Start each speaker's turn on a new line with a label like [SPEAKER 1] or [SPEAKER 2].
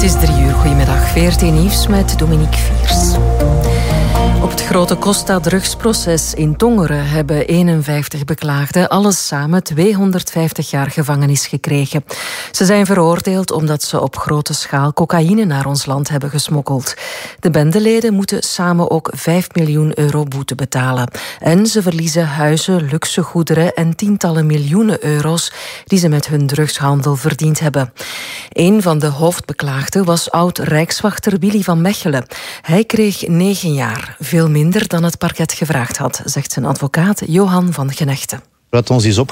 [SPEAKER 1] Het is 3 uur. Goedemiddag. VRT Nieuws met Dominique Viers. Op het grote Costa-drugsproces in Tongeren hebben 51 beklaagden alles samen 250 jaar gevangenis gekregen. Ze zijn veroordeeld omdat ze op grote schaal cocaïne naar ons land hebben gesmokkeld. De bendeleden moeten samen ook 5 miljoen euro boete betalen. En ze verliezen huizen, luxe goederen en tientallen miljoenen euro's die ze met hun drugshandel verdiend hebben. Een van de hoofdbeklaagden was oud-rijkswachter Willy van Mechelen. Hij kreeg 9 jaar. Veel minder dan het parket gevraagd had, zegt zijn advocaat Johan van Genechten.
[SPEAKER 2] Wat ons is